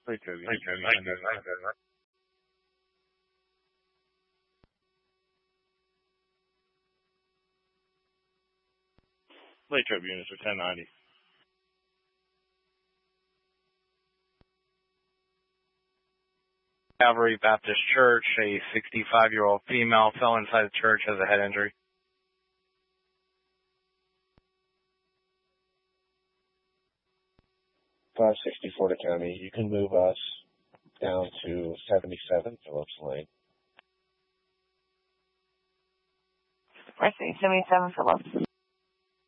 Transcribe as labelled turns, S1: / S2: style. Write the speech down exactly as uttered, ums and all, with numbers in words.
S1: Lake Tribune.
S2: Lake Tribune. Lake Tribune.
S1: Lake Tribune is for ten ninety.
S3: Calvary Baptist Church, a sixty-five-year-old female fell inside the church, has a head injury.
S2: five sixty-four to County. You can move us down to seventy-seven Phillips Lane.
S4: I see, seventy-seven Phillips.